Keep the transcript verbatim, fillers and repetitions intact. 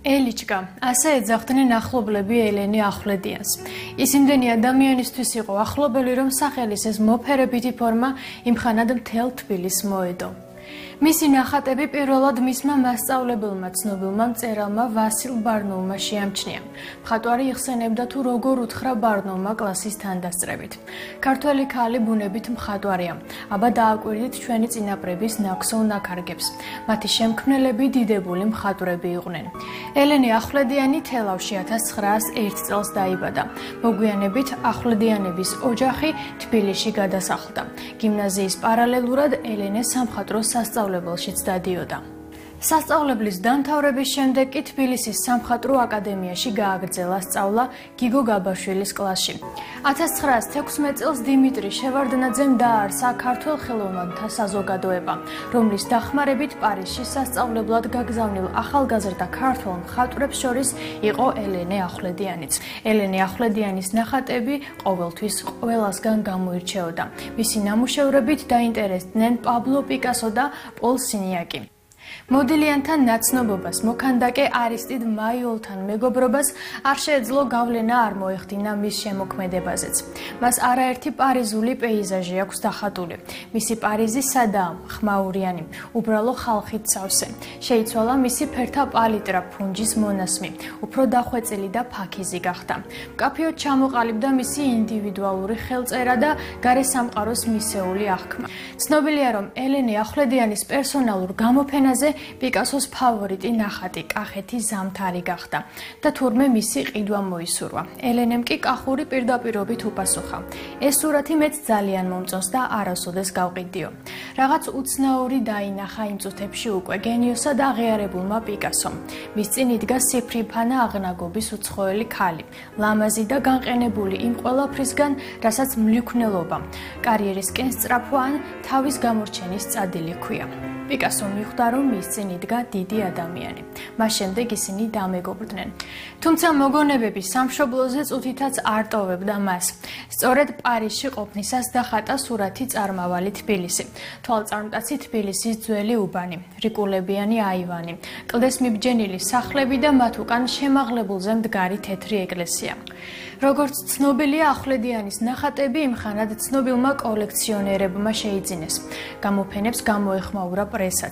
ელიჩკა, ასე ეძახდნენ ახლობლები ელენე ახვლედიანს. ის იმდენი ადამიანისთვის იყო ახლობელი, რომ სახელის ეს მოფერებითი ფორმა იმხანად მთელ თბილისს მოედო. მისი ნახატები პირველად მისმა მასწავლებელმა ცნობილმა მწერალმა ვასილ ბარნოულმა შეამჩნია. მხატვარი იხსენებდა თუ როგორ უთხრა ბარნოულმა კლასის თანდასწრებით. ქართველი ქალი ბუნებით მხატვარია, აბა დააკვირდით ჩვენი წინაპრების ნაქსოვ ნაქარგებს. მათი შემქმნელები დიდებული მხატვრები იყვნენ. ელენე ახვლედიანი თელავში ათას ცხრაას ერთ წელს დაიბადა. მოგვიანებით ახვლედიანების ოჯახი თბილისში გადასახლდა. გიმნაზიის პარალელურად ელენე სამხატვრო სასწავლებელშიც დადიოდა. სასწავლებლის დამთავრების შემდეგ კი თბილისის სამხატვრო აკადემიაში გააგრძელა სწავლა გიგო გაბაშვილის კლასში. ათას ცხრაას თექვსმეტ წელს დიმიტრი შევარდნაძემ დააარსა ქართველ ხელოვნებათა საზოგადოება, რომლის დახმარებით პარიზში სასწავლებლად გაგზავნილ ახალგაზრდა ქართველ მხატვრებს შორის იყო ელენე ახვლედიანიც. ელენე ახვლედიანის ნახატები ყოველთვის ყველასგან გამოირჩეოდა. მისი ნამუშევრებით დაინტერესდნენ პაბლო პიკასო და პოლ სინიაკი. მოდილიანთან ნაცნობობას, მოქანდაკე არისტიდ მაიოლთან მეგობრობას არ შეეძლო გავლენა არ მოეხდინა მის შემოქმედებაზეც. მას არაერთი პარიზული პეიზაჟი აქვს დახატული. მისი პარიზი სადაა, ხმაურიანი, უბრალო ხალხით სავსე. შეიცვალა მისი ფერთა პალიტრა, ფუნჯის მონასმი, უფრო დახვეწილი და ფაქიზი გახდა. მკაფიოდ ჩამოყალიბდა მისი ინდივიდუალური ხელწერა და გარესამყაროს მისეული აღქმა. ცნობილია, რომ ელენე ახვლედიანის პერსონალურ გამოფენაზე პიკასოს ფავორიტი ნახატი კახეთი ზამთარი გახდა და თურმე მისი ყიდვა მოისურვა. ელენემ კი კახური პირდაპირობით უპასუხა. ეს სურათი მეც ძალიან მომწონს და არასოდეს გავყიდიო. რაღაც უცნაური დაინახა იმ წუთებში უკვე გენიოსა და აღიარებულმა პიკასომ. მის წინ იდგა სიფრიფანა აღნაგობის უცხოელი ქალი, ლამაზი და განყენებული იმ ყველაფრისგან, რასაც მლიქვნელობა, კარიერისკენ სწრაფვა ან თავის გამორჩენის წადილი ჰქვია. პიკასო მიხვდა, რომ მის წინ იდგა დიდი ადამიანი. მას შემდეგ ისინი დამეგობრდნენ. თუმცა მოგონებები სამშობლოზე წუთითაც არ ტოვებდა მას. სწორედ პარიზში ყოფნისას დახატა სურათი წარმავალი თბილისი. თვალწარმტაცი თბილისის ძველი უბანი, რიკულებიანი აივანი, კლდეს მიბჯენილი სახლები და მათ უკან შემაღლებულზე მდგარი თეთრი ეკლესია. როგორც ცნობილია, ახვლედიანის ნახატები იმხანად ცნობილმა კოლექციონერებმა შეიძინეს. გამოფენებს გამოეხმაურა პრესაც.